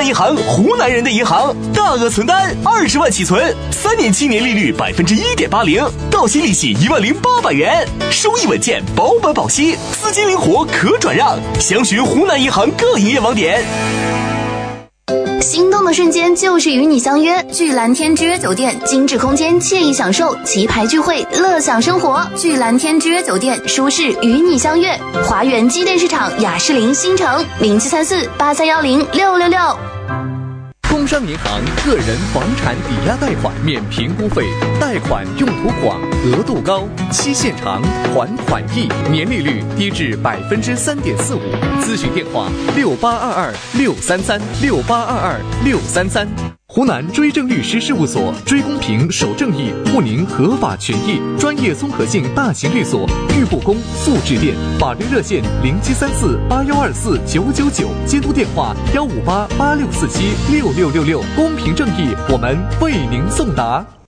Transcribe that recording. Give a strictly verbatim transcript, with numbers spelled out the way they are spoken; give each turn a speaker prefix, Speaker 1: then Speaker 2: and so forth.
Speaker 1: 南银行，湖南人的银行，大额存单二十万起存，三年期年利率百分之一点八零，到期利息一万零八百元，收益稳健，保本保息，资金灵活可转让。详询湖南银行各营业网点。
Speaker 2: 心动的瞬间就是与你相约，聚蓝天之约酒店，精致空间，惬意享受，棋牌聚会，乐享生活。聚蓝天之约酒店，舒适与你相约。华源机电市场雅士林新城零七三四八三幺零六六六。
Speaker 3: 工商银行个人房产抵押贷款免评估费，贷款用途广，额度高，期限长，还款易，年利率低至百分之三点四五。咨询电话：六八二二六三三六八二二六三三。湖南追正律师事务所，追公平守正义，护您合法权益，专业综合性大型律所，遇不公速致电，法律热线零七三四八幺二四九九九，监督电话幺五八八六四七六六六六，公平正义，我们为您送达。